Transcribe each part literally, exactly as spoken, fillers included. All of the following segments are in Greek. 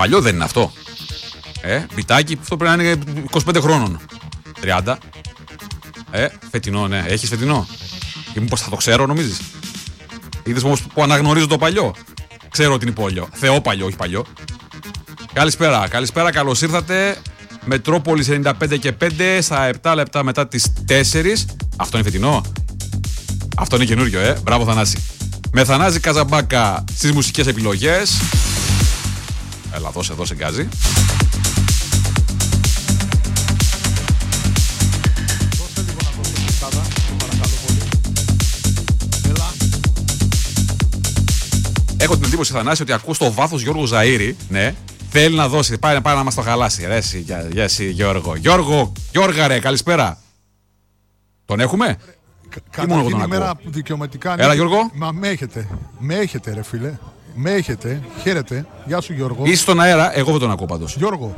Παλιό δεν είναι αυτό. Ε, μπιτάκι, αυτό πρέπει να είναι είκοσι πέντε χρόνων. τριάντα. Ε, φετινό, ναι. Έχεις φετινό? Ή μήπως θα το ξέρω, νομίζεις? Είδες όμως που αναγνωρίζω το παλιό. Ξέρω ότι είναι παλιό. Θεό παλιό, όχι παλιό. Καλησπέρα, καλησπέρα, καλώς ήρθατε. Μετρόπολης ενενήντα πέντε και πέντε στα επτά λεπτά μετά τις τέσσερις. Αυτό είναι φετινό. Αυτό είναι καινούριο, ε. Μπράβο, Θανάση. Με Θανάση Καζαμπάκα στις μουσικές επιλογές. Έλα, δώσε, δώσε γκάζι. Έχω την εντύπωση, Θανάση, ότι ακούς το βάθος Γιώργου Ζαΐρη. Ναι. Θέλει να δώσει. Πάει, πάει να μας το χαλάσει. Ρε εσύ, για, για εσύ, Γιώργο. Γιώργο, Γιώργα, ρε, καλησπέρα. Τον έχουμε? Καταρχήν ημέρα που δικαιωματικά... Έλα, Γιώργο. Μα με έχετε. Με έχετε, ρε φίλε. Με έχετε. Χαίρετε. Γεια σου, Γιώργο. Είσαι στον αέρα. Εγώ δεν τον ακούω πάντως. Γιώργο.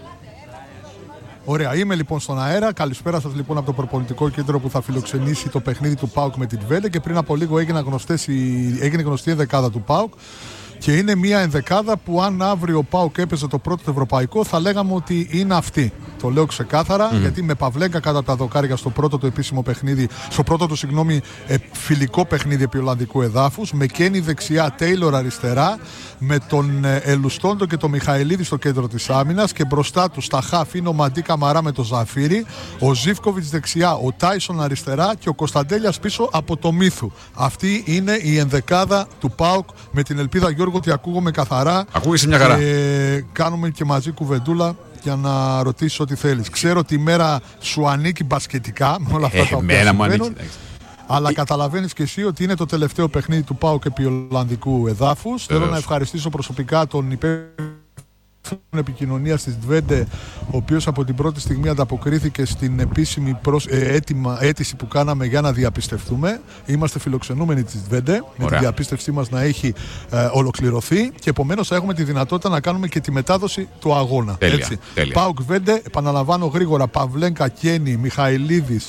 Ωραία, είμαι λοιπόν στον αέρα. Καλησπέρα σας λοιπόν από το προπονητικό κέντρο που θα φιλοξενήσει το παιχνίδι του ΠΑΟΚ με την Βέλε. Και πριν από λίγο έγινε, γνωστές, έγινε γνωστή η ενδεκάδα του ΠΑΟΚ. Και είναι μια ενδεκάδα που αν αύριο ο ΠΑΟΚ έπαιζε το πρώτο ευρωπαϊκό, θα λέγαμε ότι είναι αυτή. Το λέω ξεκάθαρα, mm. γιατί με Παυλέγκα κάτω από τα δοκάρια στο πρώτο του επίσημο παιχνίδι, στο πρώτο του συγγνώμη, φιλικό παιχνίδι επί Ολλανδικού εδάφους, με Κένι δεξιά, Τέιλορ αριστερά, με τον Ελουστόντο και τον Μιχαηλίδη στο κέντρο της άμυνας και μπροστά του στα χαφ είναι ο Μαντί Καμαρά με τον Ζαφύρι, ο Ζίβκοβιτς δεξιά, ο Τάισον αριστερά και ο Κωνσταντέλιας πίσω από το Μύθου. Αυτή είναι η ενδεκάδα του ΠΑΟΚ με την ελπίδα, Γιώργο, ότι ακούγομαι καθαρά. Ακούγεσαι μια χαρά. Και κάνουμε και μαζί κουβεντούλα για να ρωτήσεις ό,τι θέλεις. Ξέρω ότι η μέρα σου ανήκει μπασκετικά με όλα αυτά ε, τα οποία συμβαίνουν. Αλλά καταλαβαίνεις και εσύ ότι είναι το τελευταίο παιχνίδι του ΠΑΟΚ επί Ολλανδικού εδάφους. Θέλω να ευχαριστήσω προσωπικά τον υπεύθυνο επικοινωνίας της Ντβέντε, ο οποίος από την πρώτη στιγμή ανταποκρίθηκε στην επίσημη προς, ε, έτοιμα, αίτηση που κάναμε για να διαπιστευτούμε. Είμαστε φιλοξενούμενοι της Ντβέντε, με τη διαπίστευσή μας να έχει ε, ολοκληρωθεί και επομένως θα έχουμε τη δυνατότητα να κάνουμε και τη μετάδοση του αγώνα. Τέλεια, τέλεια. ΠΑΟΚ Ντβέντε, επαναλαμβάνω γρήγορα, Παυλέγκα, Κένι, Μιχαηλίδης,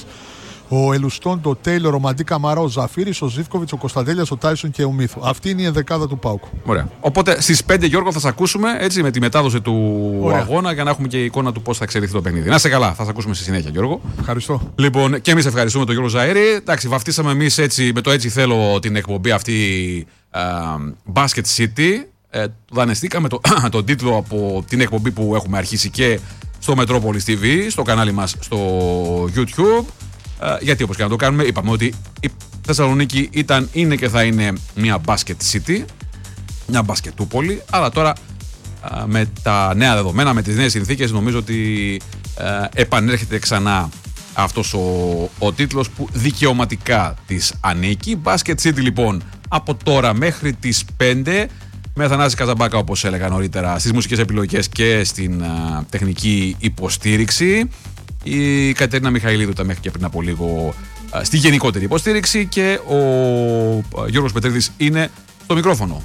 ο Ελουστόντο, ο Τέιλορ, ο Μαντί Καμαρά, ο Ζαφύρης, ο Ζίβκοβιτς, ο Κωνσταντέλιας, ο Τάισον και ο Μύθου. Αυτή είναι η ενδεκάδα του ΠΑΟΚ. Ωραία. Οπότε στις πέντε, Γιώργο, θα σας ακούσουμε έτσι, με τη μετάδοση του Ωραία. αγώνα για να έχουμε και εικόνα του πώς θα εξελιχθεί το παιχνίδι. Να είστε καλά, θα σας ακούσουμε στη συνέχεια, Γιώργο. Ευχαριστώ. Λοιπόν, και εμείς ευχαριστούμε τον Γιώργο Ζαΐρη. Εντάξει, βαφτίσαμε εμείς έτσι, με το έτσι θέλω την εκπομπή αυτή uh, Basket City. Ε, δανεστήκαμε το, τον τίτλο από την εκπομπή που έχουμε αρχίσει και στο Metropolis τι βι, στο κανάλι μας στο YouTube. Uh, γιατί όπως και να το κάνουμε, είπαμε ότι η Θεσσαλονίκη ήταν, είναι και θα είναι μια basket city, μια μπασκετούπολη, αλλά τώρα uh, με τα νέα δεδομένα, με τις νέες συνθήκες, νομίζω ότι uh, επανέρχεται ξανά αυτός ο, ο τίτλος που δικαιωματικά της ανήκει. Basket City λοιπόν από τώρα μέχρι τις πέντε, με Θανάση Καζαμπάκα όπως έλεγα νωρίτερα στις μουσικές επιλογές και στην uh, τεχνική υποστήριξη. Η Κατερίνα Μιχαηλίδου ήταν μέχρι και πριν από λίγο α, στη γενικότερη υποστήριξη και ο α, Γιώργος Πετρίδης είναι στο μικρόφωνο.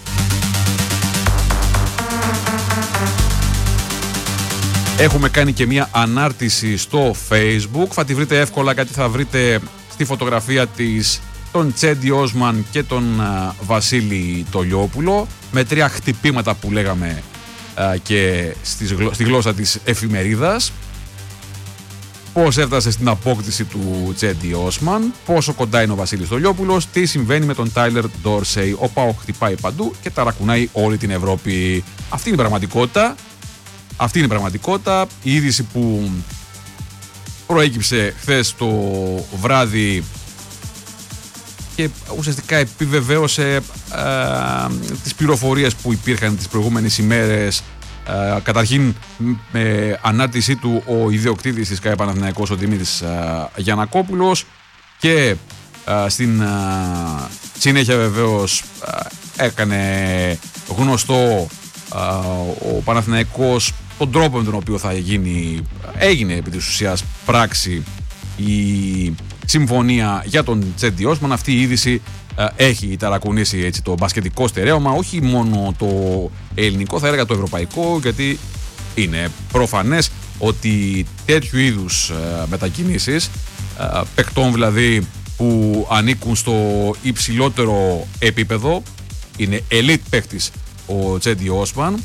Έχουμε κάνει και μια ανάρτηση στο Facebook, θα τη βρείτε εύκολα γιατί θα βρείτε στη φωτογραφία της τον Τσέντι Όσμαν και τον α, Βασίλη Τολιόπουλο με τρία χτυπήματα που λέγαμε α, και στις, στη γλώσσα της εφημερίδας. Πώς έφτασε στην απόκτηση του Τσέντι Όσμαν, πόσο κοντά είναι ο Βασίλης Τολιόπουλος, τι συμβαίνει με τον Τάιλερ Ντόρσεϊ. Ο ΠΑΟΚ χτυπάει παντού και ταρακουνάει όλη την Ευρώπη. Αυτή είναι η πραγματικότητα. Αυτή είναι η πραγματικότητα. Η είδηση που προέκυψε χθες το βράδυ και ουσιαστικά επιβεβαίωσε ε, τις πληροφορίες που υπήρχαν τις προηγούμενες ημέρες. Uh, καταρχήν με ανάρτησή του ο ιδιοκτήτης της ΚΑΕ Παναθηναϊκός, ο Δημήτρης uh, Γιαννακόπουλος, και uh, στην uh, συνέχεια βεβαίως uh, έκανε γνωστό uh, ο Παναθηναϊκός τον τρόπο με τον οποίο θα γίνει, έγινε επί της ουσίας πράξη η συμφωνία για τον Τσέντι Όσμαν. Αυτή η είδηση Uh, έχει ταρακουνήσει έτσι το μπασκετικό στερέωμα, όχι μόνο το ελληνικό, θα έλεγα το ευρωπαϊκό, γιατί είναι προφανές ότι τέτοιου είδους uh, μετακινήσεις, uh, παικτών δηλαδή που ανήκουν στο υψηλότερο επίπεδο, είναι elite παίκτης ο Τσέντι Όσμαν,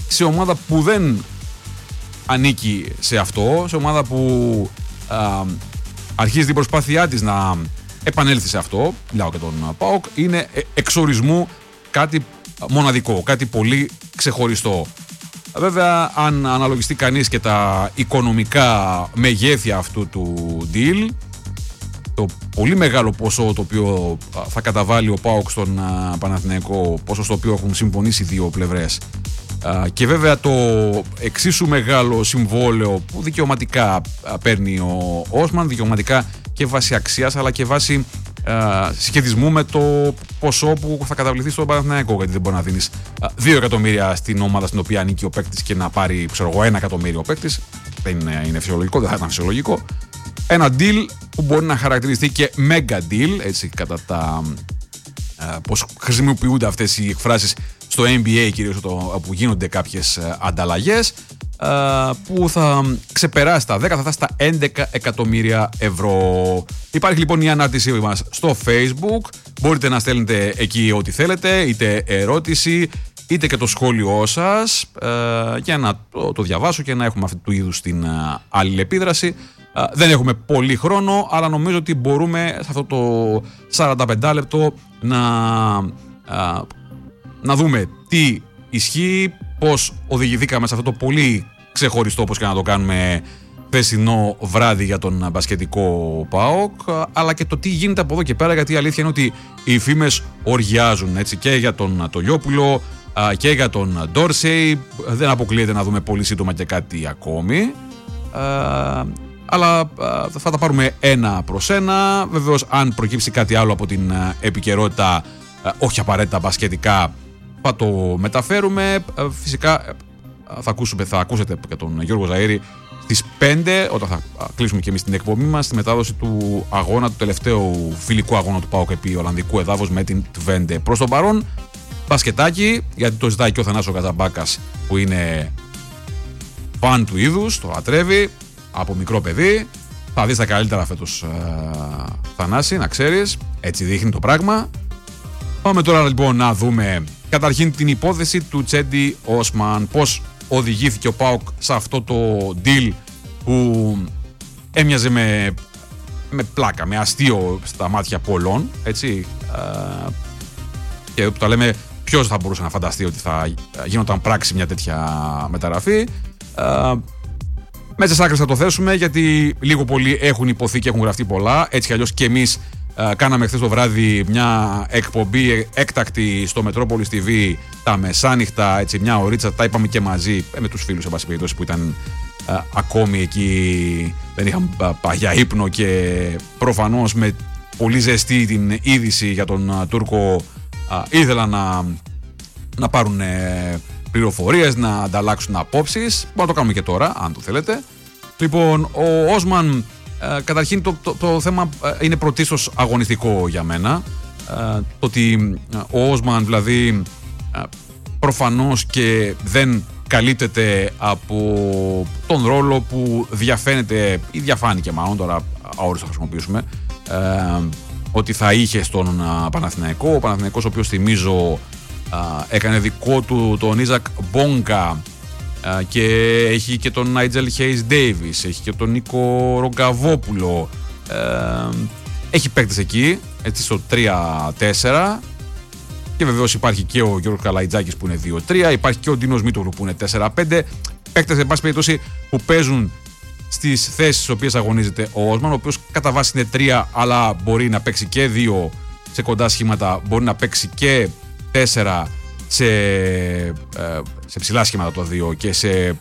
σε ομάδα που δεν ανήκει σε αυτό, σε ομάδα που α, αρχίζει την προσπάθειά της να επανέλθει σε αυτό, μιλάω και τον ΠΑΟΚ, είναι εξορισμού κάτι μοναδικό, κάτι πολύ ξεχωριστό. Βέβαια, αν αναλογιστεί κανείς και τα οικονομικά μεγέθη αυτού του deal, το πολύ μεγάλο ποσό το οποίο θα καταβάλει ο ΠΑΟΚ στον Παναθηναϊκό, ποσό στο οποίο έχουν συμφωνήσει δύο πλευρές, και βέβαια το εξίσου μεγάλο συμβόλαιο που δικαιωματικά παίρνει ο Όσμαν, δικαιωματικά και βάσει αξίας αλλά και βάσει σχετισμού με το ποσό που θα καταβληθεί στον Παναθηναϊκό, γιατί δεν μπορεί να δίνεις δύο εκατομμύρια στην ομάδα στην οποία ανήκει ο παίκτης και να πάρει, ξέρω εγώ, ένα εκατομμύριο ο παίκτης. Δεν είναι, είναι φυσιολογικό, δεν θα ήταν φυσιολογικό. Ένα deal που μπορεί να χαρακτηριστεί και mega deal, έτσι, κατά τα πώς χρησιμοποιούνται αυτές οι εκφράσεις στο N B A, κυρίως όπου γίνονται κάποιες ανταλλαγές, που θα ξεπεράσει τα δέκα, θα φτάσει στα έντεκα εκατομμύρια ευρώ. Υπάρχει λοιπόν η ανάρτησή μας στο Facebook, μπορείτε να στέλνετε εκεί ό,τι θέλετε, είτε ερώτηση είτε και το σχόλιο σας, για να το, το διαβάσω και να έχουμε αυτού του είδους την αλληλεπίδραση. Δεν έχουμε πολύ χρόνο, αλλά νομίζω ότι μπορούμε σε αυτό το σαράντα πέντε λεπτό να, να δούμε τι ισχύει, πώς οδηγηθήκαμε σε αυτό το πολύ ξεχωριστό, όπως και να το κάνουμε, χθεσινό βράδυ για τον μπασκετικό ΠΑΟΚ, αλλά και το τι γίνεται από εδώ και πέρα, γιατί η αλήθεια είναι ότι οι φήμες οργιάζουν, έτσι, και για τον Τολιόπουλο και για τον Ντόρσεϊ. Δεν αποκλείεται να δούμε πολύ σύντομα και κάτι ακόμη, αλλά θα τα πάρουμε ένα προς ένα. Βεβαίως, αν προκύψει κάτι άλλο από την επικαιρότητα, όχι απαραίτητα μπασκετικά, θα το μεταφέρουμε. Φυσικά θα, ακούσουμε, θα ακούσετε και τον Γιώργο Ζαΐρη στις πέντε, όταν θα κλείσουμε και εμείς την εκπομπή μας, στη μετάδοση του αγώνα, του τελευταίου φιλικού αγώνα του ΠΑΟΚ επί Ολλανδικού εδάφους με την Twente. Προς τον παρόν, μπασκετάκι, γιατί το ζητάει και ο Θανάσης ο Κατσαμπάκας, που είναι φαν του είδους, το λατρεύει από μικρό παιδί. Θα δεις τα καλύτερα φέτος, ε, Θανάση, να ξέρεις, έτσι δείχνει το πράγμα. Πάμε τώρα λοιπόν να δούμε καταρχήν την υπόθεση του Τσέντι Όσμαν, πώς οδηγήθηκε ο ΠΑΟΚ σε αυτό το deal που έμοιαζε με, με πλάκα, με αστείο στα μάτια πολλών, έτσι, ε, και που τα λέμε, ποιος θα μπορούσε να φανταστεί ότι θα γίνονταν πράξη μια τέτοια μεταγραφή. Ε, μέσα στις άκρες θα το θέσουμε, γιατί λίγο πολύ έχουν υποθεί και έχουν γραφτεί πολλά, έτσι κι αλλιώς και εμείς Uh, κάναμε χθες το βράδυ μια εκπομπή έκτακτη στο Μετρόπολης τι βι τα μεσάνυχτα, έτσι, μια ωρίτσα, τα είπαμε και μαζί με τους φίλους, σε πάση περιπτώσει, που ήταν uh, ακόμη εκεί, δεν είχαν uh, πάει για ύπνο, και προφανώς με πολύ ζεστή την είδηση για τον uh, Τούρκο uh, ήθελαν να, να πάρουν uh, πληροφορίες, να ανταλλάξουν απόψεις. Μπορούμε να το κάνουμε και τώρα, αν το θέλετε. Λοιπόν, ο Όσμαν, Uh, καταρχήν το, το, το θέμα uh, είναι πρωτίστως αγωνιστικό για μένα. Uh, το ότι uh, ο Όσμαν δηλαδή uh, προφανώς και δεν καλύπτεται από τον ρόλο που διαφαίνεται, ή διαφάνηκε μάλλον, τώρα αόριστο θα χρησιμοποιήσουμε, uh, ότι θα είχε στον uh, Παναθηναϊκό. Ο Παναθηναϊκός, ο οποίος, θυμίζω, uh, έκανε δικό του τον Ιζακ Μπόγκα, και έχει και τον Νάιτζελ Χέις Ντέιβις, έχει και τον Νίκο Ρογκαβόπουλο, ε, έχει παίκτες εκεί, έτσι, στο τρία τέσσερα, και βεβαίως υπάρχει και ο Γιώργος Καλαϊτζάκης που είναι δύο τρία, υπάρχει και ο Ντίνος Μήτογλου που είναι τέσσερα πέντε, παίκτες, εν πάση περιπτώσει, που παίζουν στις θέσεις στις οποίες αγωνίζεται ο Όσμαν, ο οποίος κατά βάση είναι τρία, αλλά μπορεί να παίξει και δύο σε κοντά σχήματα, μπορεί να παίξει και τέσσερα σε, σε ψηλά σχήματα το δύο, και σε ε,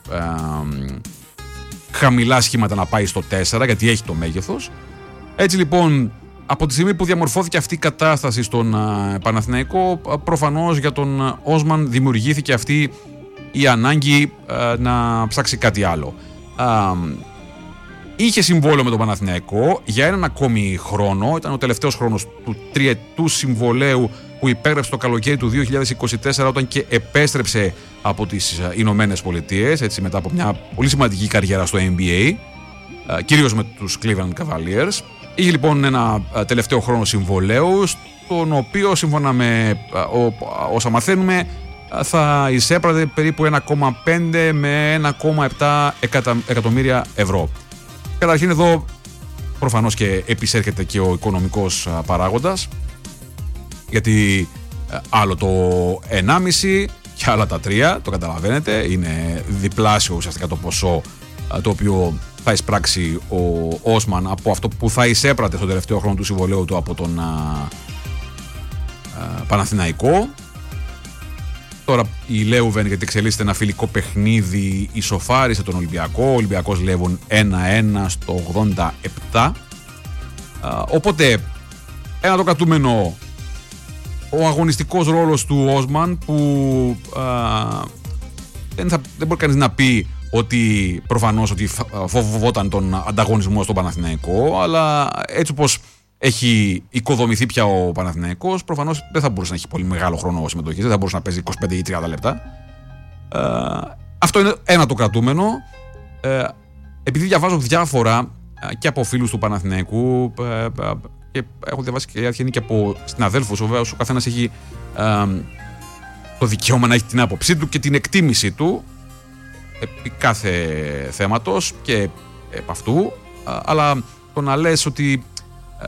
χαμηλά σχήματα να πάει στο τέσσερα, γιατί έχει το μέγεθος. Έτσι λοιπόν, από τη στιγμή που διαμορφώθηκε αυτή η κατάσταση στον ε, Παναθηναϊκό, προφανώς για τον Όσμαν δημιουργήθηκε αυτή η ανάγκη ε, να ψάξει κάτι άλλο. Ε, είχε συμβόλαιο με τον Παναθηναϊκό για έναν ακόμη χρόνο, ήταν ο τελευταίος χρόνος του τριετούς συμβολαίου που υπέγραψε το καλοκαίρι του δύο χιλιάδες είκοσι τέσσερα, όταν και επέστρεψε από τις Ηνωμένες Πολιτείες, έτσι, μετά από μια πολύ σημαντική καριέρα στο N B A, κυρίως με τους Cleveland Cavaliers. Είχε λοιπόν ένα τελευταίο χρόνο συμβολαίου, στον οποίο, σύμφωνα με όσα μαθαίνουμε, θα εισέπρατε περίπου ένα κόμμα πέντε με ένα κόμμα επτά εκατομμύρια ευρώ. Καταρχήν εδώ προφανώς και επισέρχεται και ο οικονομικός παράγοντας, γιατί άλλο το ενάμιση και άλλα τα τρία, το καταλαβαίνετε, είναι διπλάσιο ουσιαστικά το ποσό το οποίο θα εισπράξει ο Όσμαν από αυτό που θα εισέπρατε στον τελευταίο χρόνο του συμβολέου του από τον α, α, Παναθηναϊκό. Τώρα η Λέουβεν, γιατί εξελίσσεται ένα φιλικό παιχνίδι, ισοφάρισε τον Ολυμπιακό. Ο Ολυμπιακός Λέουβεν ένα ένα στο ογδόντα επτά. Α, οπότε ένα το κρατούμενο, ο αγωνιστικός ρόλος του Όσμαν, που α, δεν, θα, δεν μπορεί κανείς να πει ότι προφανώς ότι φοβόταν τον ανταγωνισμό στον Παναθηναϊκό, αλλά έτσι όπως έχει οικοδομηθεί πια ο Παναθηναϊκός, προφανώς δεν θα μπορούσε να έχει πολύ μεγάλο χρόνο συμμετοχής, δεν θα μπορούσε να παίζει είκοσι πέντε ή τριάντα λεπτά. Ε, αυτό είναι ένα το κρατούμενο. Ε, επειδή διαβάζω διάφορα και από φίλους του Παναθηναϊκού ε, και έχω διαβάσει και αλήθεια και από συναδέλφους, βέβαια ο καθένας έχει ε, το δικαίωμα να έχει την άποψή του και την εκτίμηση του επί κάθε θέματος και επ' αυτού, αλλά το να λες ότι ε,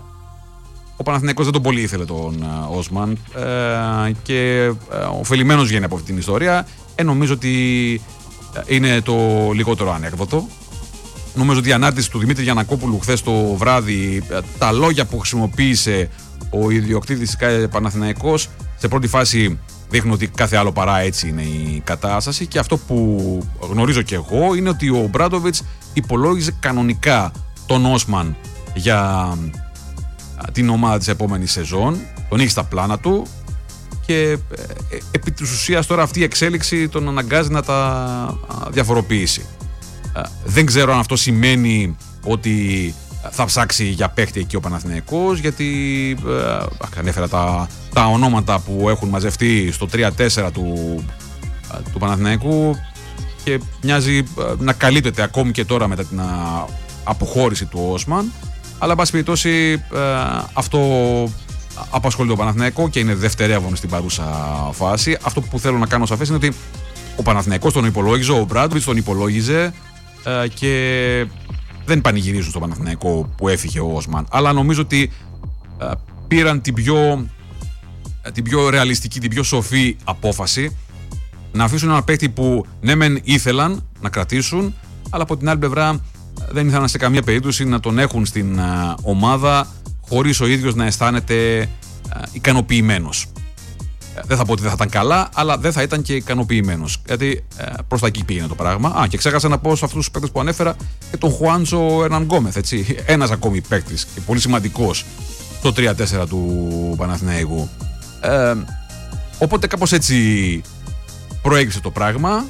ο Παναθηναϊκός δεν τον πολύ ήθελε τον Όσμαν ε, και ε, ωφελημένος βγαίνει από αυτή την ιστορία, ε, νομίζω ότι είναι το λιγότερο ανέκδοτο. Νομίζω ότι η ανάρτηση του Δημήτρη Γιαννακόπουλου χθες το βράδυ, τα λόγια που χρησιμοποίησε ο ιδιοκτήτης Παναθηναϊκός, σε πρώτη φάση δείχνουν ότι κάθε άλλο παρά έτσι είναι η κατάσταση, και αυτό που γνωρίζω και εγώ είναι ότι ο Μπράντοβιτς υπολόγιζε κανονικά τον Όσμαν για την ομάδα της επόμενης σεζόν, τον είχε στα πλάνα του και επί της ουσίας τώρα αυτή η εξέλιξη τον αναγκάζει να τα διαφοροποιήσει. Δεν ξέρω αν αυτό σημαίνει ότι θα ψάξει για παίχτη εκεί ο Παναθηναϊκός, γιατί ε, ανέφερα τα, τα ονόματα που έχουν μαζευτεί στο τρία τέσσερα του, του Παναθηναϊκού και μοιάζει ε, να καλύπτεται ακόμη και τώρα μετά την α, αποχώρηση του Όσμαν, αλλά εν πάση περιπτώσει ε, αυτό απασχολεί το Παναθηναϊκό και είναι δευτερεύον στην παρούσα φάση. Αυτό που θέλω να κάνω σαφές είναι ότι ο Παναθηναϊκός τον υπολόγιζε, ο Μπράντοβιτς τον υπολόγιζε ε, και δεν πανηγυρίζουν στο Παναθηναϊκό που έφυγε ο Όσμαν, αλλά νομίζω ότι ε, πήραν την πιο, την πιο ρεαλιστική, την πιο σοφή απόφαση να αφήσουν ένα παίκτη που ναι μεν ήθελαν να κρατήσουν, αλλά από την άλλη πλευρά δεν ήθελαν σε καμία περίπτωση να τον έχουν στην ε, ομάδα χωρίς ο ίδιος να αισθάνεται ε, ικανοποιημένος. Δεν θα πω ότι δεν θα ήταν καλά, αλλά δεν θα ήταν και ικανοποιημένος. Γιατί ε, προς τα εκεί πήγαινε το πράγμα. Α, και ξέχασα να πω σε αυτούς τους παίκτες που ανέφερα και τον Χουάντσο Ερναν Γκόμεθ. Ένας ακόμη παίκτης και πολύ σημαντικός στο τρία τέσσερα του Παναθηναϊκού. Ε, οπότε κάπως έτσι προέκυψε το πράγμα.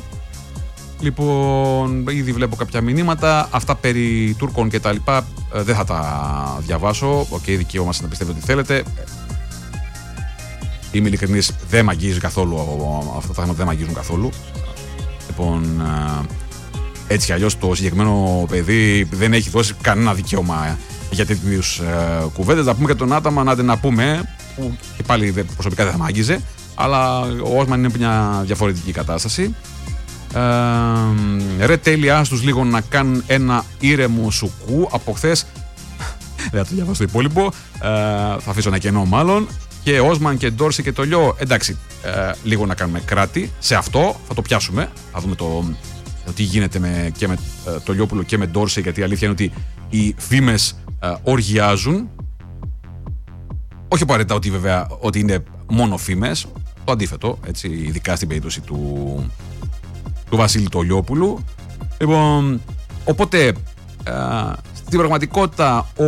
Λοιπόν, ήδη βλέπω κάποια μηνύματα. Αυτά περί Τούρκων και τα λοιπά ε, δεν θα τα διαβάσω. Οκ, okay, δικαίωμα σας να πιστεύετε ότι θέλετε. Είμαι ειλικρινής, δεν μ' αγγίζει καθόλου, αυτά τα θέματα δεν μ' αγγίζουν καθόλου. Λοιπόν, έτσι κι αλλιώς το συγκεκριμένο παιδί δεν έχει δώσει κανένα δικαίωμα για τέτοιους κουβέντες. Να πούμε και τον Άταμα, να, να πούμε, που και πάλι προσωπικά δεν θα μ' αγγίζε, αλλά ο Όσμαν είναι μια διαφορετική κατάσταση. Ε, ρε τέλειά στους λίγο να κάνουν ένα ήρεμο σουκού από χθες. Δεν θα το διαβάσω το υπόλοιπο, ε, θα αφήσω ένα κενό μάλλον. Και Όσμαν και Ντόρση και το Λιό, εντάξει, ε, λίγο να κάνουμε κράτη σε αυτό, θα το πιάσουμε, θα δούμε το, το τι γίνεται με, και με ε, το Λιόπουλο και με Ντόρση, γιατί η αλήθεια είναι ότι οι φήμες ε, οργιάζουν. Όχι απαραίτητα ότι βέβαια ότι είναι μόνο φήμες, το αντίθετο, έτσι, ειδικά στην περίπτωση του, του Βασίλη το Λιόπουλου. Λοιπόν, οπότε ε, στην πραγματικότητα ο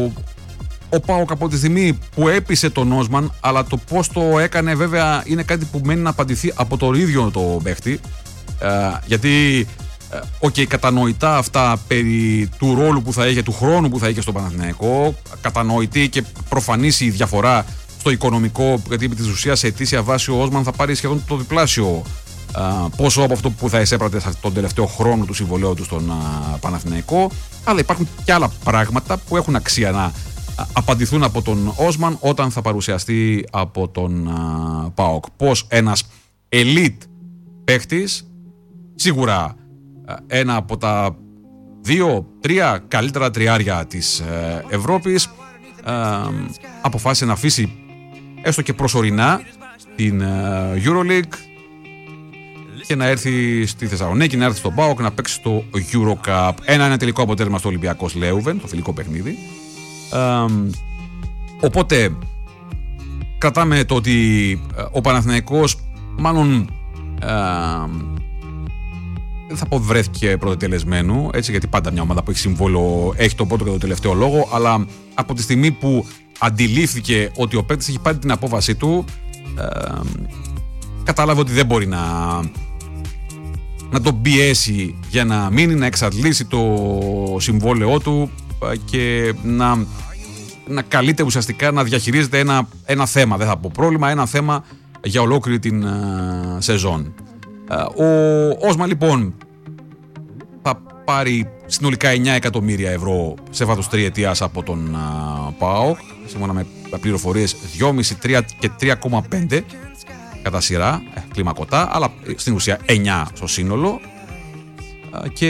Ο ΠΑΟΚ από τη στιγμή που έπεισε τον Όσμαν, αλλά το πώς το έκανε βέβαια είναι κάτι που μένει να απαντηθεί από το ίδιο το παίχτη. Ε, γιατί, οκ, okay, κατανοητά αυτά περί του ρόλου που θα είχε, του χρόνου που θα είχε στο Παναθηναϊκό, κατανοητή και προφανής η διαφορά στο οικονομικό, γιατί επί της ουσίας σε αιτήσια βάση ο Όσμαν θα πάρει σχεδόν το διπλάσιο ε, πόσο από αυτό που θα εισέπρατε τον τελευταίο χρόνο του συμβολέου του στον ε, Παναθηναϊκό. Αλλά υπάρχουν και άλλα πράγματα που έχουν αξία να απαντηθούν από τον Όσμαν όταν θα παρουσιαστεί από τον uh, ΠΑΟΚ. Πώς ένας elite παίχτης, σίγουρα ένα από τα δύο, τρία καλύτερα τριάρια της Ευρώπης, ε, αποφάσισε να αφήσει έστω και προσωρινά την EuroLeague και να έρθει στη Θεσσαλονίκη, να έρθει στον ΠΑΟΚ να παίξει το EuroCup. Ένα ένα τελικό αποτέλεσμα στο Ολυμπιακός Λέουβεν, το φιλικό παιχνίδι. Ε, οπότε κρατάμε το ότι ο Παναθηναϊκός μάλλον ε, δεν θα πω βρέθηκε πρωτοτελεσμένου, έτσι, γιατί πάντα μια ομάδα που έχει συμβόλαιο έχει τον πρώτο και τον τελευταίο λόγο, αλλά από τη στιγμή που αντιλήφθηκε ότι ο παίκτης έχει πάρει την απόφαση του, ε, κατάλαβε ότι δεν μπορεί να, να τον πιέσει για να μείνει, να εξαντλήσει το συμβόλαιό του και να, να καλείται ουσιαστικά να διαχειρίζεται ένα, ένα θέμα, δεν θα πω πρόβλημα, ένα θέμα για ολόκληρη την uh, σεζόν. Uh, ο Όσμαν λοιπόν θα πάρει συνολικά εννιά εκατομμύρια ευρώ σε βάθος τριετίας από τον uh, ΠΑΟΚ, σύμφωνα με πληροφορίες δυόμισι, τρία και τρία κόμμα πέντε κατά σειρά, ε, κλιμακωτά, αλλά στην ουσία εννιά στο σύνολο, uh, και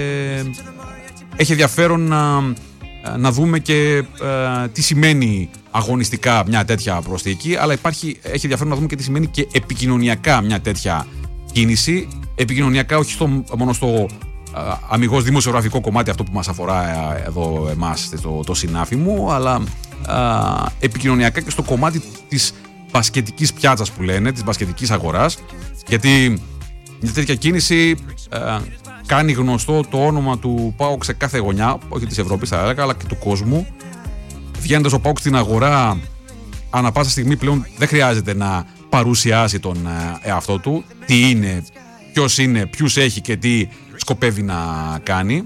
έχει ενδιαφέρον να, να δούμε και uh, τι σημαίνει αγωνιστικά μια τέτοια προσθήκη, αλλά υπάρχει, έχει ενδιαφέρον να δούμε και τι σημαίνει και επικοινωνιακά μια τέτοια κίνηση. Επικοινωνιακά όχι στο, μόνο στο α, αμιγώς δημοσιογραφικό κομμάτι, αυτό που μας αφορά α, εδώ εμάς, το, το συνάφι μου, αλλά α, επικοινωνιακά και στο κομμάτι της μπασκετικής πιάτσας που λένε, της μπασκετικής αγοράς, γιατί μια τέτοια κίνηση α, κάνει γνωστό το όνομα του ΠΑΟΚ σε κάθε γωνιά, όχι της Ευρώπης θα έλεγα, αλλά και του κόσμου. Βγαίνοντας ο ΠΑΟΚ στην αγορά, ανά πάσα στιγμή πλέον δεν χρειάζεται να παρουσιάσει τον εαυτό του, τι είναι, ποιος είναι, ποιους έχει και τι σκοπεύει να κάνει.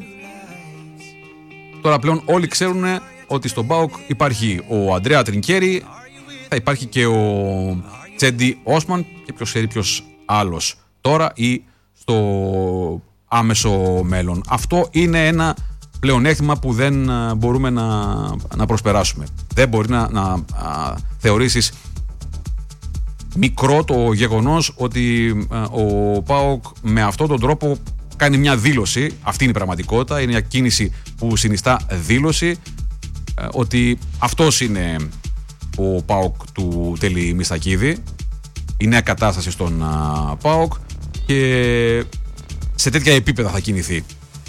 Τώρα πλέον όλοι ξέρουν ότι στον ΠΑΟΚ υπάρχει ο Αντρέα Τρινκέρι, θα υπάρχει και ο Τσέντι Όσμαν και ποιος ξέρει ποιος άλλος τώρα ή στο άμεσο μέλλον. Αυτό είναι ένα πλεονέκτημα που δεν μπορούμε να, να προσπεράσουμε. Δεν μπορεί να, να α, θεωρήσεις μικρό το γεγονός ότι α, ο ΠΑΟΚ με αυτόν τον τρόπο κάνει μια δήλωση, αυτή είναι η πραγματικότητα, είναι μια κίνηση που συνιστά δήλωση α, ότι αυτός είναι ο ΠΑΟΚ του Τέλη Μιστακίδη, η νέα κατάσταση στον α, ΠΑΟΚ και σε τέτοια επίπεδα θα κινηθεί.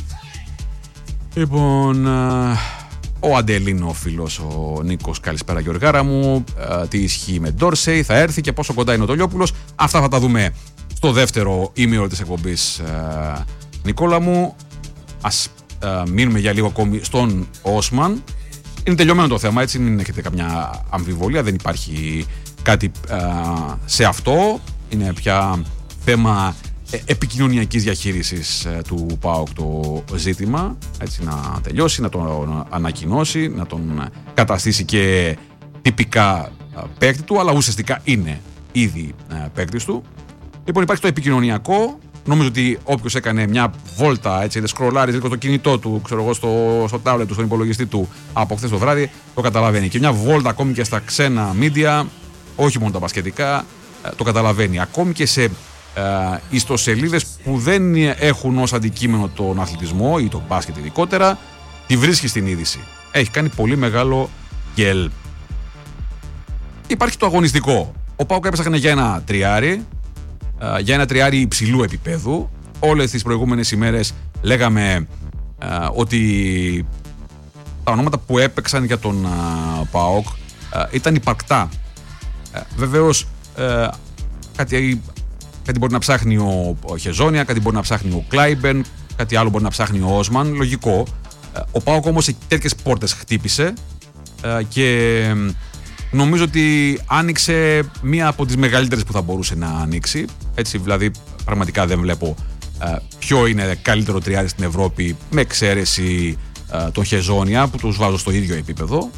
Λοιπόν, ο Αντελίνο φίλος, ο Νίκος, καλησπέρα Γιωργάρα μου, τι ισχύει με Ντόρσεϊ, θα έρθει και πόσο κοντά είναι ο Τολιόπουλος. Αυτά θα τα δούμε στο δεύτερο ημίωρο της εκπομπής, Νικόλα μου. Ας μείνουμε για λίγο ακόμη στον Όσμαν. Είναι τελειωμένο το θέμα, έτσι, μην έχετε καμιά αμφιβολία, δεν υπάρχει κάτι σε αυτό. Είναι πια θέμα επικοινωνιακής διαχείρισης του ΠΑΟΚ το ζήτημα, έτσι, να τελειώσει, να τον ανακοινώσει, να τον καταστήσει και τυπικά παίκτη του, αλλά ουσιαστικά είναι ήδη παίκτης του. Λοιπόν, υπάρχει το επικοινωνιακό. Νομίζω ότι όποιος έκανε μια βόλτα, έτσι, δεν σκρολάρει λίγο το κινητό του, ξέρω εγώ, στο, στο τάμπλετ του, στον υπολογιστή του από χθες το βράδυ, το καταλαβαίνει. Και μια βόλτα ακόμη και στα ξένα media, όχι μόνο τα μπασκετικά, το καταλαβαίνει. Ακόμη και σε Uh, ιστοσελίδες που δεν έχουν ως αντικείμενο τον αθλητισμό ή τον μπάσκετ ειδικότερα, τη βρίσκει στην είδηση. Έχει κάνει πολύ μεγάλο γκέλ. Υπάρχει το αγωνιστικό. Ο ΠΑΟΚ έπαιξε για ένα τριάρι, uh, για ένα τριάρι υψηλού επίπεδου. Όλες τις προηγούμενες ημέρες λέγαμε uh, ότι τα ονόματα που έπαιξαν για τον uh, ΠΑΟΚ uh, ήταν υπαρκτά. Uh, βεβαίως uh, κάτι Κάτι μπορεί να ψάχνει ο, ο Χεζόνια, κάτι μπορεί να ψάχνει ο Κλάιμπερν, κάτι άλλο μπορεί να ψάχνει ο Όσμαν. Λογικό. Ο ΠΑΟΚ όμως τέτοιες πόρτες χτύπησε και νομίζω ότι άνοιξε μία από τις μεγαλύτερες που θα μπορούσε να ανοίξει. Έτσι, δηλαδή, πραγματικά δεν βλέπω ποιο είναι καλύτερο τριάρι στην Ευρώπη, με εξαίρεση τον Χεζόνια που τους βάζω στο ίδιο επίπεδο.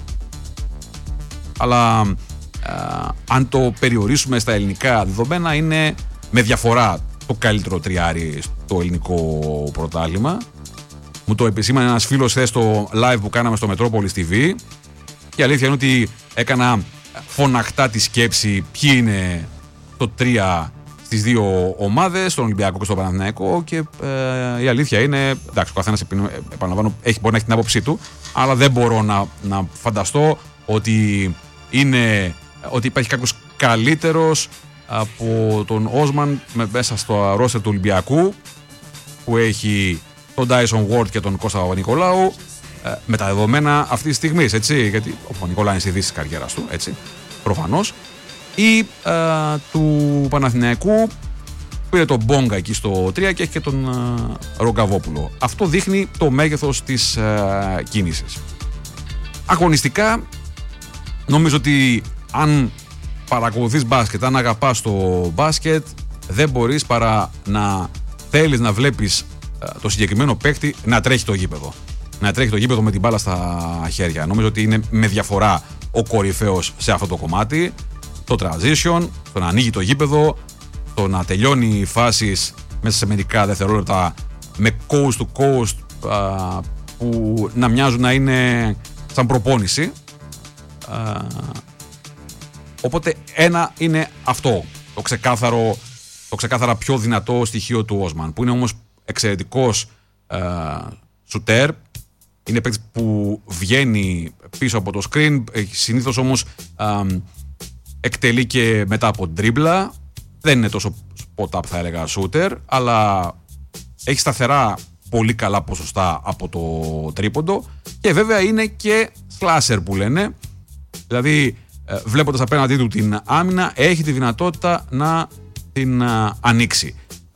Αλλά αν το περιορίσουμε στα ελληνικά δεδομένα, είναι με διαφορά το καλύτερο τριάρι στο ελληνικό πρωτάθλημα. Μου το επισήμανε ένας φίλος χθες στο live που κάναμε στο Metropolis τι βι και η αλήθεια είναι ότι έκανα φωναχτά τη σκέψη ποιοι είναι το τρία στις δύο ομάδες, στον Ολυμπιακό και στον Παναθηναϊκό, και ε, η αλήθεια είναι, εντάξει, ο καθένας, επαναλαμβάνω, έχει, μπορεί να έχει την άποψή του, αλλά δεν μπορώ να, να φανταστώ ότι, είναι, ότι υπάρχει κάποιος καλύτερος από τον Όσμαν μέσα στο ρόστερ του Ολυμπιακού, που έχει τον Ντάισον Ward και τον Κώστα Παπα-Νικολάου, ε, με τα δεδομένα αυτή τη στιγμή, έτσι, γιατί ο Παπα-Νικολάου είναι στη δύση της καριέρας του, έτσι, προφανώς, ή ε, του Παναθηναϊκού, πήρε τον Μπόγκα εκεί στο τρία και έχει και τον ε, Ρογκαβόπουλο. Αυτό δείχνει το μέγεθος της ε, κίνησης. Αγωνιστικά, νομίζω ότι αν παρακολουθείς μπάσκετ, αν αγαπάς το μπάσκετ, δεν μπορείς παρά να θέλεις να βλέπεις ε, το συγκεκριμένο παίκτη να τρέχει το γήπεδο. Να τρέχει το γήπεδο με την μπάλα στα χέρια. Νομίζω ότι είναι με διαφορά ο κορυφαίος σε αυτό το κομμάτι. Το transition, το να ανοίγει το γήπεδο, το να τελειώνει φάσεις μέσα σε μερικά δευτερόλεπτα με coast to coast, α, που να μοιάζουν να είναι σαν προπόνηση. Α, οπότε ένα είναι αυτό, το ξεκάθαρο, το ξεκάθαρα πιο δυνατό στοιχείο του Όσμαν, που είναι όμως εξαιρετικός σουτέρ. Είναι παίκτης που βγαίνει πίσω από το screen, συνήθως όμως α, εκτελεί και μετά από ντρίμπλα. Δεν είναι τόσο spot-up, θα έλεγα, shooter, αλλά έχει σταθερά πολύ καλά ποσοστά από το τρίποντο, και βέβαια είναι και slasher που λένε. Δηλαδή, βλέποντας απέναντί του την άμυνα, έχει τη δυνατότητα να την ανοίξει.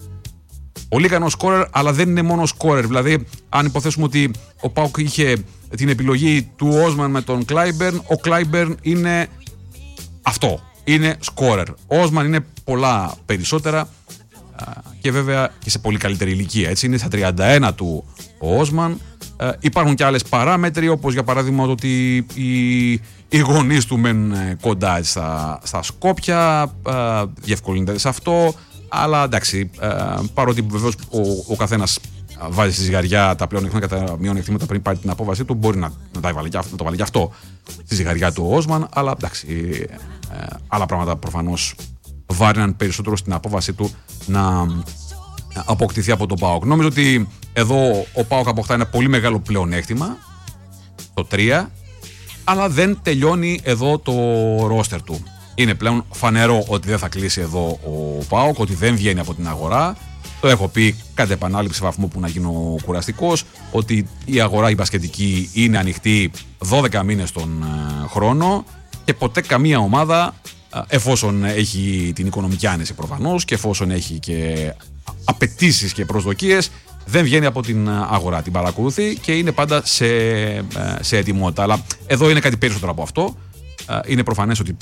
Πολύ ικανό σκόρερ, αλλά δεν είναι μόνο σκόρερ. Δηλαδή, αν υποθέσουμε ότι ο ΠΑΟΚ είχε την επιλογή του Όσμαν με τον Κλάιμπερν, ο Κλάιμπερν είναι αυτό. Είναι σκόρερ. Ο Όσμαν είναι πολλά περισσότερα, και βέβαια και σε πολύ καλύτερη ηλικία. Έτσι, είναι στα τριάντα ένα του ο Όσμαν. Ε, υπάρχουν και άλλες παράμετροι, όπως για παράδειγμα ότι οι, οι γονείς του μένουν κοντά στα, στα Σκόπια, ε, διευκολύνεται σε αυτό. Αλλά εντάξει, ε, παρότι βεβαίως ο, ο καθένας βάζει στη ζυγαριά τα πλέον κατά μειονεκτήματα πριν πάρει την απόβασή του, μπορεί να, να, τα βάλει, να το βάλει και αυτό στη ζυγαριά του ο Όσμαν, αλλά εντάξει, ε, άλλα πράγματα προφανώς βάρυναν περισσότερο στην απόβασή του να αποκτηθεί από τον ΠΑΟΚ. Νομίζω ότι εδώ ο ΠΑΟΚ αποκτά ένα πολύ μεγάλο πλεονέκτημα, το τρία, αλλά δεν τελειώνει εδώ το ρόστερ του. Είναι πλέον φανερό ότι δεν θα κλείσει εδώ ο ΠΑΟΚ, ότι δεν βγαίνει από την αγορά. Το έχω πει κατ' επανάληψη βαθμού που να γίνω κουραστικός, ότι η αγορά η μπασκετική είναι ανοιχτή δώδεκα μήνες τον χρόνο, και ποτέ καμία ομάδα, εφόσον έχει την οικονομική άνεση προφανώς και εφόσον έχει και απαιτήσεις και προσδοκίες, δεν βγαίνει από την αγορά. Την παρακολουθεί και είναι πάντα σε, σε ετοιμότητα. Αλλά εδώ είναι κάτι περισσότερο από αυτό. Είναι προφανές ότι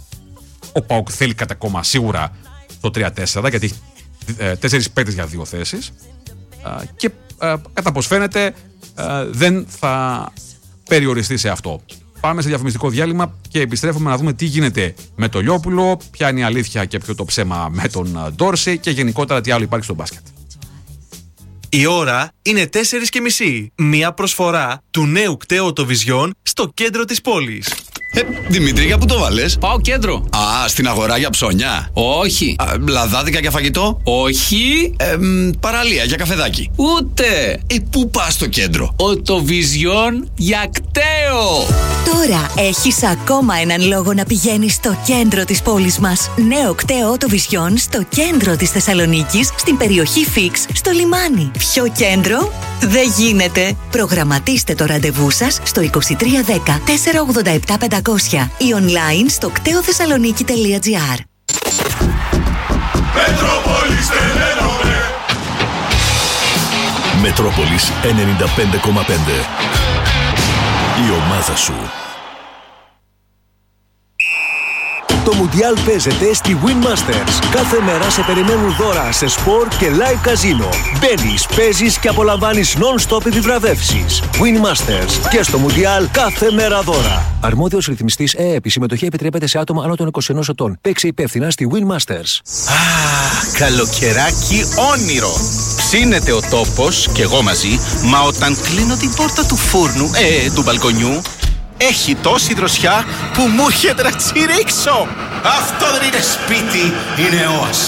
ο ΠΑΟΚ θέλει κατά κόμμα σίγουρα το τρία τέσσερα, γιατί έχει τέσσερις παίκτες για δύο θέσεις, και κατά πως φαίνεται δεν θα περιοριστεί σε αυτό. Πάμε σε διαφημιστικό διάλειμμα και επιστρέφουμε να δούμε τι γίνεται με το Λιόπουλο, ποια είναι η αλήθεια και ποιο το ψέμα με τον Ντόρση, και γενικότερα τι άλλο υπάρχει στο μπάσκετ. Η ώρα είναι τέσσερις και μισή. Μία προσφορά του νέου κταίου Vision στο κέντρο της πόλης. Ε, Δημήτρη, για πού το βάλες? Πάω κέντρο. Α, στην αγορά για ψώνια. Όχι. Α, λαδάδικα για φαγητό. Όχι. Ε, μ, παραλία για καφεδάκι. Ούτε. Ε, πού πας στο κέντρο? Οτοβιζιόν για κταίο. Τώρα έχεις ακόμα έναν λόγο να πηγαίνεις στο κέντρο της πόλης μας. Νέο κταίο Οτοβιζιόν στο κέντρο της Θεσσαλονίκης, στην περιοχή Φίξ, στο λιμάνι. Πιο κέντρο δεν γίνεται. Προγραμματίστε το ραντεβού σας στο είκοσι τρία δέκα τετρακόσια ογδόντα επτά πεντακόσια ή online στο κταίο θεσσαλονίκη τελεία τζι άρ. Μετρόπολης ενενήντα πέντε κόμμα πέντε. Η ομάδα σου. Το Μουντιάλ παίζεται στη Win Masters. Κάθε μέρα σε περιμένουν δώρα σε σπορ και live καζίνο. Μπαίνεις, παίζεις και απολαμβάνεις non-stop επιβραβεύσεις. Win Masters. Και στο Μουντιάλ κάθε μέρα δώρα. Αρμόδιος ρυθμιστής ΕΕΠ. Η συμμετοχή επιτρέπεται σε άτομα άνω των είκοσι ενός ετών. Παίξε υπεύθυνα στη Win Masters. Α, καλοκαιράκι όνειρο. Ψήνεται ο τόπος και εγώ μαζί, μα όταν κλείνω την πόρτα του φούρνου, ε, του μπαλκονιού, έχει τόση δροσιά που μου έρχεται να τσιρίξω. Αυτό δεν είναι σπίτι, είναι όαση.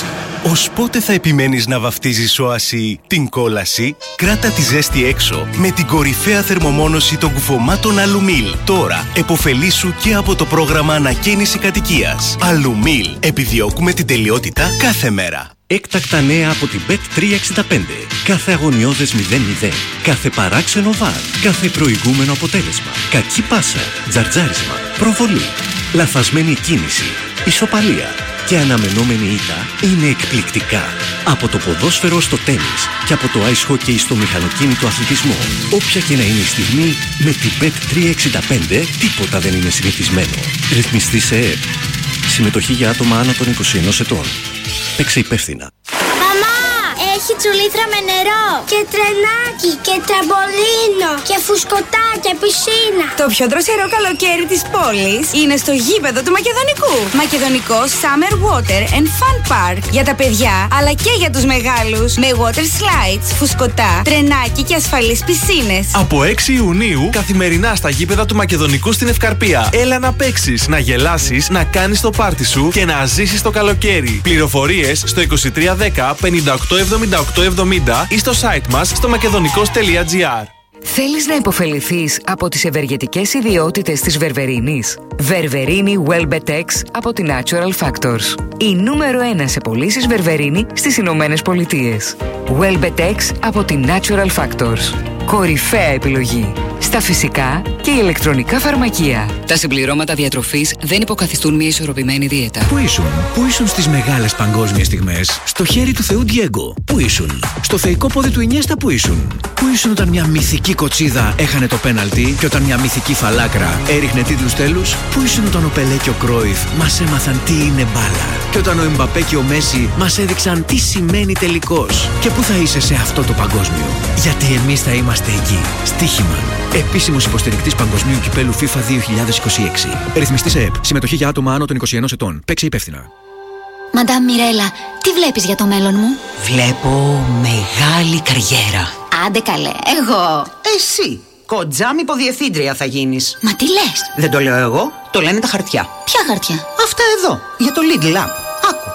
Ως πότε θα επιμένεις να βαφτίζεις όαση την κόλαση? Κράτα τη ζέστη έξω με την κορυφαία θερμομόνωση των κουφωμάτων Αλουμίλ. Τώρα εποφελήσου και από το πρόγραμμα ανακαίνιση κατοικίας. Αλουμίλ. Επιδιώκουμε την τελειότητα κάθε μέρα. Έκτακτα νέα από την μπετ τριακόσια εξήντα πέντε. Κάθε αγωνιώδες μηδέν μηδέν. Κάθε παράξενο βαρ. Κάθε προηγούμενο αποτέλεσμα. Κακή πάσα. Τζαρτζάρισμα. Προβολή. Λαθασμένη κίνηση. Ισοπαλία. Και αναμενόμενη ήττα είναι εκπληκτικά. Από το ποδόσφαιρο στο τένις και από το ice hockey στο μηχανοκίνητο αθλητισμό. Όποια και να είναι η στιγμή, με την μπετ τριακόσια εξήντα πέντε τίποτα δεν είναι συνηθισμένο. Ρυθμιστή σε ΕΕΠ. Συμμετοχή για άτομα άνω των είκοσι ενός ετών. Παίξε υπεύθυνα. Μαμά, έχει τσουλήθρα με νερό και τρενάκι και τραμπολίνο και φουσκωτά και πισίνα. Το πιο δροσερό καλοκαίρι της πόλης είναι στο γήπεδο του Μακεδονικού. Μακεδονικό Summer Water and Fun Park. Για τα παιδιά αλλά και για τους μεγάλους. Με water slides, φουσκωτά, τρενάκι και ασφαλείς πισίνες. Από έξι Ιουνίου καθημερινά στα γήπεδα του Μακεδονικού στην Ευκαρπία. Έλα να παίξεις, να γελάσεις, να κάνεις το πάρτι σου και να ζήσεις το καλοκαίρι. Πληροφορίες στο είκοσι τρία δέκα πενήντα οκτώ εβδομήντα οκτώ εβδομήντα ή στο site μας στο μακεδονικός τελεία τζι άρ. Θέλεις να υποφεληθείς από τις ευεργετικές ιδιότητες της βερβερίνης? Βερβερίνη Welbetex από τη Natural Factors. Η νούμερο ένα σε πωλήσεις βερβερίνη στις Ηνωμένες Πολιτείες. Welbetex από τη Natural Factors. Κορυφαία επιλογή στα φυσικά και ηλεκτρονικά φαρμακεία. Τα συμπληρώματα διατροφής δεν υποκαθιστούν μια ισορροπημένη δίαιτα. Πού ήσουν, πού ήσουν στις μεγάλες παγκόσμιες στιγμές? Στο χέρι του Θεού Ντιέγκο. Πού ήσουν? Στο θεϊκό πόδι του Ινιέστα. Πού ήσουν? Πού ήσουν όταν μια μυθική κοτσίδα έχανε το πέναλτι και όταν μια μυθική φαλάκρα έριχνε τίτλους τέλους? Πού ήσουν όταν ο Πελέ και ο Κρόιφ μας έμαθαν τι είναι μπάλα? Και όταν ο Εμπαπέ και ο Μέση μας έδειξαν τι σημαίνει τελικός? Και πού θα είσαι σε αυτό το παγκόσμιο? Γιατί εμείς θα είμαστε εκεί. Στοίχημα. Επίσημος υποστηρικτής παγκοσμίου κυπέλου FIFA δύο χιλιάδες είκοσι έξι. Ρυθμιστής ΕΕΠ. Συμμετοχή για άτομα άνω των είκοσι ενός ετών. Παίξε υπεύθυνα. Μαντάμ Μιρέλα, τι βλέπεις για το μέλλον μου? Βλέπω μεγάλη καριέρα. Άντε καλέ, εγώ. Εσύ. Κοντζάμ υποδιευθύντρια θα γίνεις. Μα τι λες? Δεν το λέω εγώ, το λένε τα χαρτιά. Ποια χαρτιά? Αυτά εδώ, για το Lidl App. Άκου.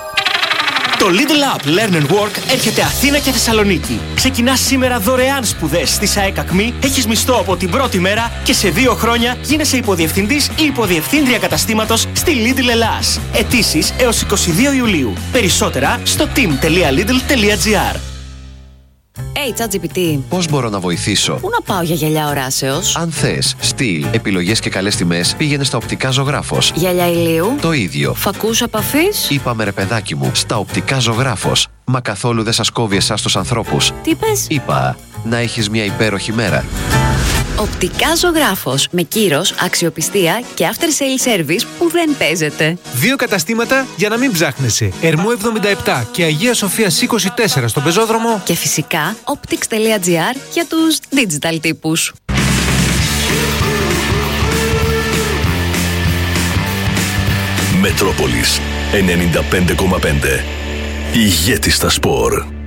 Το Lidl App Learn and Work έρχεται Αθήνα και Θεσσαλονίκη. Ξεκινάς σήμερα δωρεάν σπουδές στη ΣΑΕΚ ΑΚΜΗ, έχεις μισθό από την πρώτη μέρα και σε δύο χρόνια γίνεσαι υποδιευθυντής ή υποδιευθύντρια καταστήματος στη Lidl Ελλάς. Αιτήσεις έως είκοσι δύο Ιουλίου. Περισσότερα στο team τελεία lidl τελεία gr. Hey, ChatGPT. Πώς μπορώ να βοηθήσω? Πού να πάω για γυαλιά οράσεως? Αν θες στυλ, επιλογές και καλές τιμές, πήγαινε στα Οπτικά Ζωγράφος. Γυαλιά ηλίου. Το ίδιο. Φακούς επαφής. Είπαμε ρε παιδάκι μου, στα Οπτικά Ζωγράφος. Μα καθόλου δεν σας κόβει εσάς τους ανθρώπους. Τι πες? Είπα, να έχεις μια υπέροχη μέρα. Οπτικά Ζωγράφος. Με κύρος, αξιοπιστία και after sale service που δεν παίζεται. Δύο καταστήματα για να μην ψάχνεσαι. Ερμού εβδομήντα επτά και Αγία Σοφίας είκοσι τέσσερα στον Πεζόδρομο. Και φυσικά optics τελεία gr για τους digital τύπους. Μετρόπολης ενενήντα πέντε κόμμα πέντε. Ηγέτη στα σπορ.